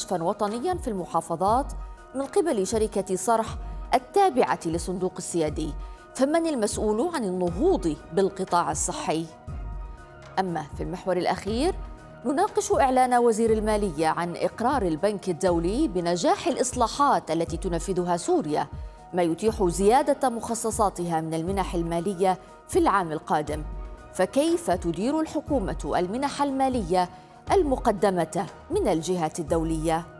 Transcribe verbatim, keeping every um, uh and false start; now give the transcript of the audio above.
كشفاً وطنياً في المحافظات من قبل شركة صرح التابعة لصندوق السيادي، فمن المسؤول عن النهوض بالقطاع الصحي؟ أما في المحور الأخير نناقش إعلان وزير المالية عن إقرار البنك الدولي بنجاح الإصلاحات التي تنفذها سوريا، ما يتيح زيادة مخصصاتها من المنح المالية في العام القادم. فكيف تدير الحكومة المنح المالية المقدمة من الجهات الدولية؟